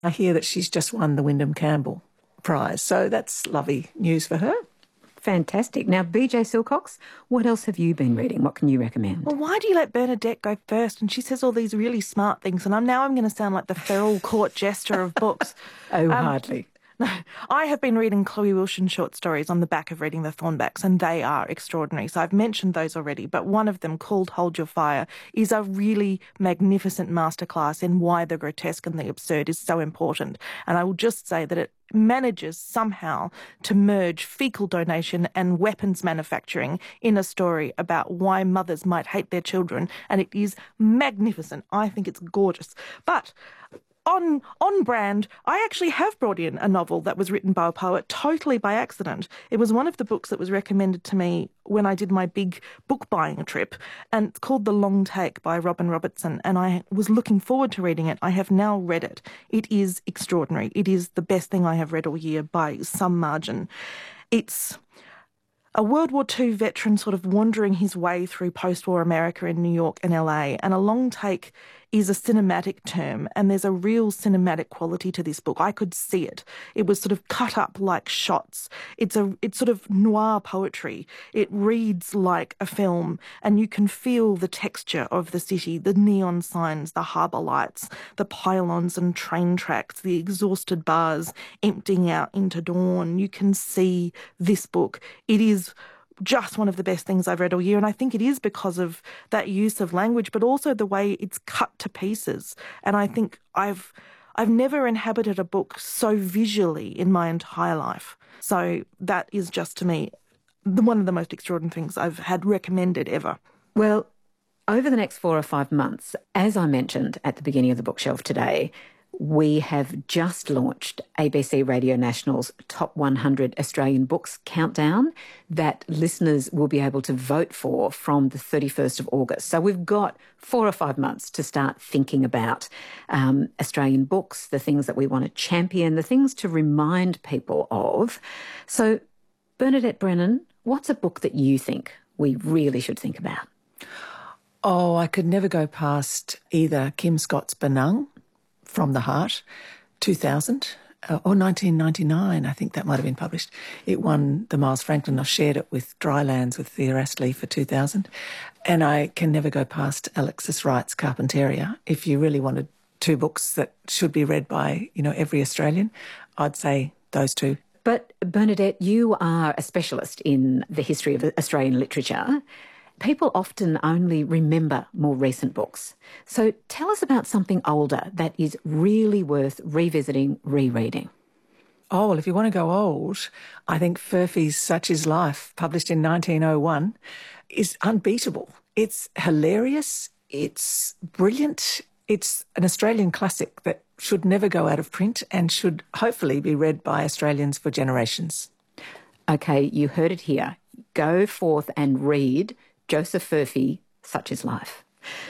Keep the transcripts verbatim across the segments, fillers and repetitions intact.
I hear that she's just won the Wyndham Campbell Prize, so that's lovely news for her. Fantastic. Now, B J Silcox, what else have you been reading? What can you recommend? Well, why do you let Bernadette go first? And she says all these really smart things, and I'm now I'm going to sound like the feral court jester of books. Oh, um, hardly. No, I have been reading Chloe Wilson short stories on the back of reading The Thornbacks, and they are extraordinary. So I've mentioned those already, but one of them, called Hold Your Fire, is a really magnificent masterclass in why the grotesque and the absurd is so important. And I will just say that it manages somehow to merge fecal donation and weapons manufacturing in a story about why mothers might hate their children, and it is magnificent. I think it's gorgeous. But On on brand, I actually have brought in a novel that was written by a poet totally by accident. It was one of the books that was recommended to me when I did my big book buying trip, and it's called The Long Take by Robin Robertson, and I was looking forward to reading it. I have now read it. It is extraordinary. It is the best thing I have read all year by some margin. It's a World War Two veteran sort of wandering his way through post-war America in New York and L A, and a long take is a cinematic term, and there's a real cinematic quality to this book. I could see it. It was sort of cut up like shots. It's a it's sort of noir poetry. It reads like a film, and you can feel the texture of the city, the neon signs, the harbour lights, the pylons and train tracks, the exhausted bars emptying out into dawn. You can see this book. It is just one of the best things I've read all year, and I think it is because of that use of language, but also the way it's cut to pieces. And I think I've I've never inhabited a book so visually in my entire life. So that is just, to me, the, one of the most extraordinary things I've had recommended ever. Well, over the next four or five months, as I mentioned at the beginning of the bookshelf today, we have just launched A B C Radio National's Top one hundred Australian Books Countdown that listeners will be able to vote for from the thirty-first of August. So we've got four or five months to start thinking about um, Australian books, the things that we want to champion, the things to remind people of. So, Bernadette Brennan, what's a book that you think we really should think about? Oh, I could never go past either Kim Scott's Benung, From the Heart, two thousand, uh, or nineteen ninety-nine, I think that might have been published. It won the Miles Franklin. I shared it with Drylands with Thea Astley for two thousand. And I can never go past Alexis Wright's Carpentaria. If you really wanted two books that should be read by, you know, every Australian, I'd say those two. But Bernadette, you are a specialist in the history of Australian literature. People often only remember more recent books. So tell us about something older that is really worth revisiting, rereading. Oh, well, if you want to go old, I think Furphy's Such Is Life, published in nineteen oh one, is unbeatable. It's hilarious. It's brilliant. It's an Australian classic that should never go out of print and should hopefully be read by Australians for generations. Okay, you heard it here. Go forth and read Joseph Furphy, Such Is Life.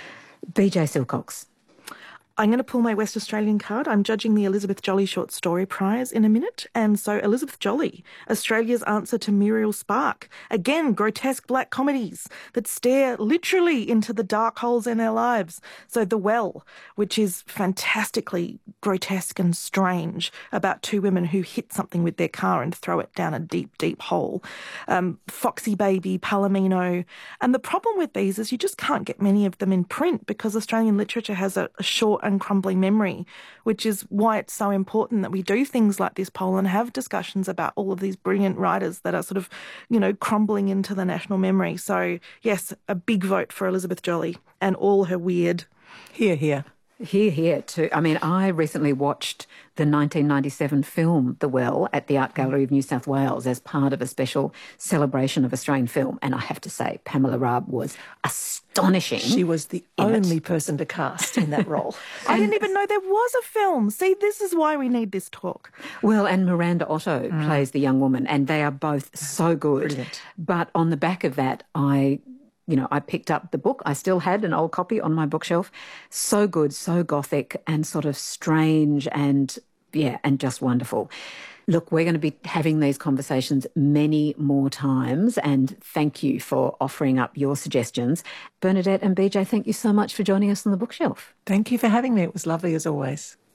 B J Silcox. I'm going to pull my West Australian card. I'm judging the Elizabeth Joly Short Story Prize in a minute. And so Elizabeth Joly, Australia's answer to Muriel Spark. Again, grotesque black comedies that stare literally into the dark holes in our lives. So The Well, which is fantastically grotesque and strange, about two women who hit something with their car and throw it down a deep, deep hole. Um, Foxy Baby, Palomino. And the problem with these is you just can't get many of them in print because Australian literature has a, a short and crumbling memory, which is why it's so important that we do things like this poll and have discussions about all of these brilliant writers that are sort of, you know, crumbling into the national memory. So, yes, a big vote for Elizabeth Joly and all her weird. Hear, hear. Hear, hear too. I mean, I recently watched the nineteen ninety-seven film The Well at the Art Gallery of New South Wales as part of a special celebration of Australian film. And I have to say, Pamela Raab was astonishing. She was the only it. person to cast in that role. I didn't even know there was a film. See, this is why we need this talk. Well, and Miranda Otto mm. plays the young woman, and they are both so good. Brilliant. But on the back of that, I... You know, I picked up the book. I still had an old copy on my bookshelf. So good, so gothic and sort of strange and, yeah, and just wonderful. Look, we're going to be having these conversations many more times, and thank you for offering up your suggestions. Bernadette and B J, thank you so much for joining us on the bookshelf. Thank you for having me. It was lovely as always.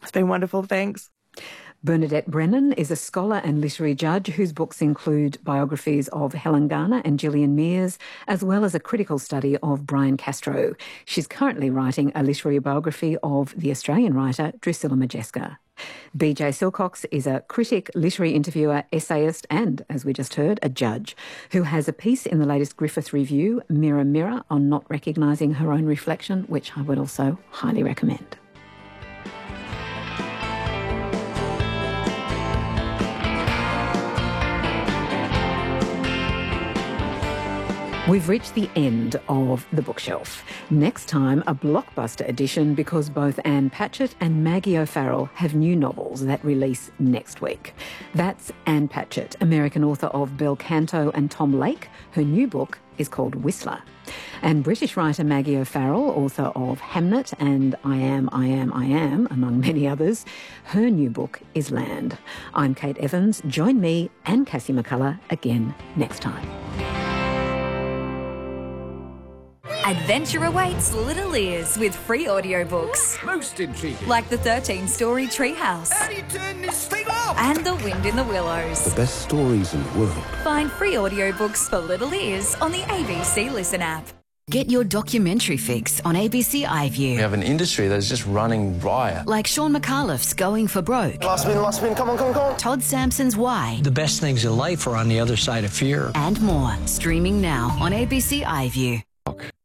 It's been wonderful. Thanks. Bernadette Brennan is a scholar and literary judge whose books include biographies of Helen Garner and Gillian Mears, as well as a critical study of Brian Castro. She's currently writing a literary biography of the Australian writer Drusilla Majeska. B J Silcox is a critic, literary interviewer, essayist and, as we just heard, a judge who has a piece in the latest Griffith Review, Mirror Mirror, on not recognising her own reflection, which I would also highly recommend. We've reached the end of The Bookshelf. Next time, a blockbuster edition because both Anne Patchett and Maggie O'Farrell have new novels that release next week. That's Anne Patchett, American author of Bel Canto and Tom Lake. Her new book is called Whistler. And British writer Maggie O'Farrell, author of Hamnet and I Am, I Am, I Am, among many others, her new book is Land. I'm Kate Evans. Join me and Cassie McCullough again next time. Adventure awaits little ears with free audiobooks. Most intriguing. Like the thirteen-story Treehouse. How do you turn this thing off? And The Wind in the Willows. The best stories in the world. Find free audiobooks for little ears on the A B C Listen app. Get your documentary fix on A B C iView. We have an industry that's just running riot. Like Sean McAuliffe's Going for Broke. Last spin, last spin, come on, come on, come on. Todd Sampson's Why. The best things in life are on the other side of fear. And more. Streaming now on A B C iView.